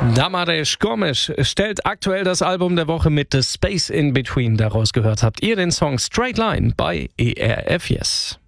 Damares Gomes stellt aktuell das Album der Woche mit The Space in Between. Daraus gehört habt ihr den Song Straight Line bei ERF Yes.